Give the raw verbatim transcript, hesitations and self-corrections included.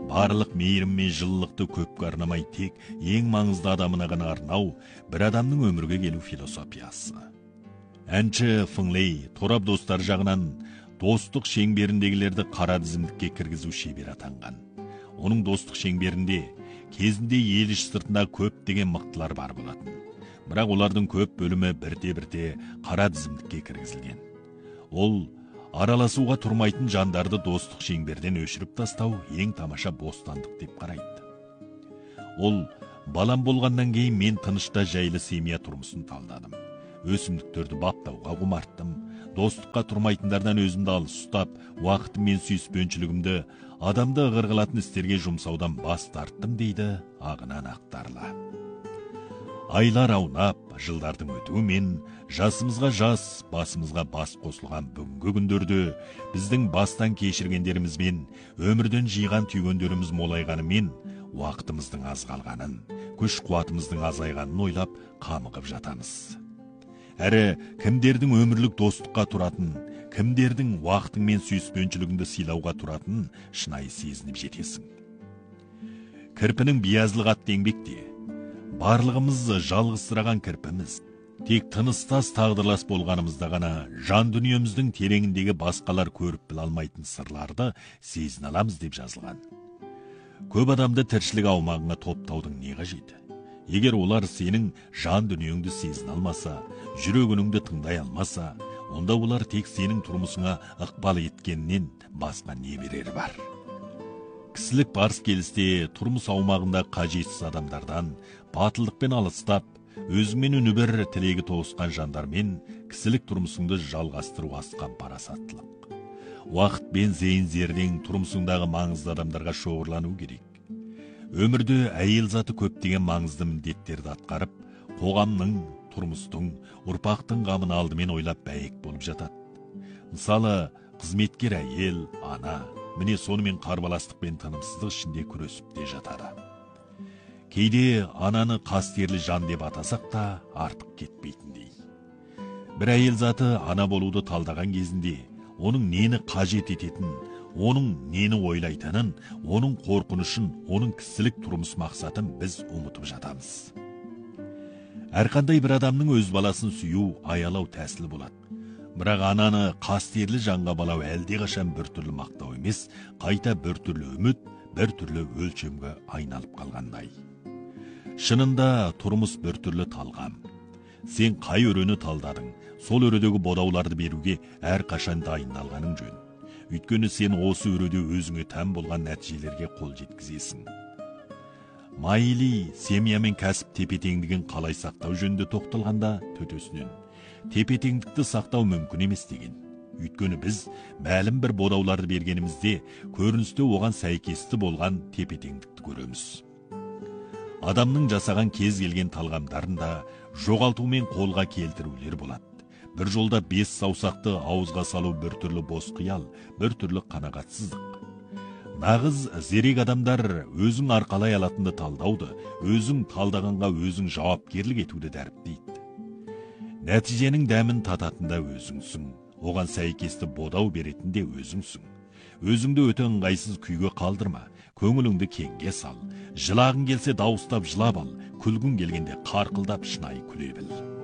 барлық мейірім мен жылылықты көпке арнамай тек ең маңызды адамына ғана арнау бір адамның өмірге келу философиясы. Әнші Фыңлей торап достар жағынан достық шеңберіндегілерді қара тізімдікке кіргізу шебер атанған. Оның достық шеңберінде кезінде ел іш сыртында көп деген мықтылар бар болатын. Бірақ олардың көп бөлімі бірте-бірте қара тізімдікке кіргізілген. Ол араласуға тұрмайтын жандарды достық шеңберден өшіріп тастау ең тамаша бостандық деп қарайды. Ол балам болғаннан кейін мен тынышта жайлы семья тұрмысын талдадым. Өсімдіктерді баптауға құмарттым. Достыққа тұрмайтындардан өзімді алыс ұстап, уақытым мен сүйіспеншілігімді адамды ығыр қылатын істерге жұмсаудан бас тарттым дейді Ағынан Ақтарлы. Айлар аунап, жылдардың өтуімен жасымызға жас, басымызға бас қосылған бүгінгі күндерді біздің бастан кешіргендерімізбен, өмірден жиған түйгендеріміз молайғанымен, уақытымыздың аз қалғанын, күш қуатымыздың азайғанын ойлап қамығып жатамыз. Әрі кімдердің өмірлік достыққа тұратын, кімдердің уақытың мен сүйіспеншілігіңді сыйлауға тұратын шынайы сезініп жетесің. Кірпінің биязылық атты еңбекте барлығымыз жалғызсыраған кірпіміз, тек тыныстас тағдырлас болғанымызда ғана жан дүниеміздің тереңіндегі басқалар көріп біле алмайтын сырларды сезіне аламыз деп жазылған. Көп адамды тіршілік аумағына топтаудың не қажеті? Егер олар сенің жан дүниеңді сезіне алмаса, жүрегіңді тыңдай алмаса, онда олар тек сенің тұрмысыңа ықпал еткеннен басқа не берері бар? Кісілік барыс келісте тұрмыс аумағында қажетсіз адамдардан батылдықпен алыстап, өзіңмен үні бір тілегі тоғысқан жандармен кісілік тұрмысыңды жалғастыру асқан парасаттылық. Уақыт пен зейін зердең тұрмысыңдағы маңызды адамдарға шоғырлану керек. Өмірде әйел заты көптеген маңызды міндеттерді атқарып, қоғамның, тұрмыстың, ұрпақтың қамын алдымен ойлап бәйек болып жатады. Мысалы, қызметкер әйел, ана, міне сонымен қарбаластықпен тынымсыздық ішінде күресіп те жатады. Кейде ананы қастерлі жан деп атасақ та артық кетпейтіндей. Бір әйел заты ана болуды талдаған кезінде, оның нені қажет ететін, оның нені ойлайтынын, оның қорқынышын, оның кісілік тұрмыс мақсатын біз ұмытып жатамыз. Әрқандай бір адамның өз баласын сүю, аялау тәсілі болады. Бірақ ананы қастерлі жанға балау әлде қашан бір түрлі мақтау емес, қайта бір түрлі үміт, бір түрлі өлшемге айналып қалғандай. Шынында тұрмыс бір түрлі талғам. Сен қай өрені талдадың, сол өредегі бодауларды беруге әр қашан дайындалғаның жөн. Өйткені сен осы өреде өзіңе тән болған нәтижелерге қол жеткізесің. Майли семья мен кәсіп тепе-теңдігін қалай сақтау жөнінде тоқталғанда төтесінен тепе-теңдікті сақтау мүмкін емес деген. Өйткені біз мәлім бір бодауларды бергенімізде көріністе оған сәйкесті болған тепе-теңдікті көреміз. Адамның жасаған кез келген талғамдарында жоғалтумен қолға келтірулер болады. Бір жолда бес саусақты ауызға салу бір түрлі бос қиял, бір түрлі қанағатсыздық. Нағыз зерек адамдар өзің арқалай алатынды талдауды, өзің талдағанға өзің жауапкерлік етуді дәріптейді. Нәтиженің дәмін тататында өзіңсің, оған сәйкесті бодау беретінде өзіңсің. Өзіңді өте ыңғайсыз күйге қалдырма, көңіліңді кеңге сал, жылағың келсе дауыстап жылап ал, күлгің келгенде қарқылдап шынайы күле біл.